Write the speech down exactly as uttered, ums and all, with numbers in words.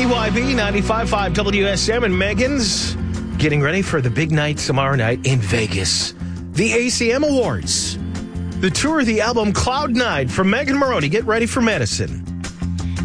B Y B ninety-five point five W S M and Megan's getting ready for the big night tomorrow night in Vegas. The A C M Awards. The tour of the album Cloud Nine from Megan Moroney. Get ready for medicine.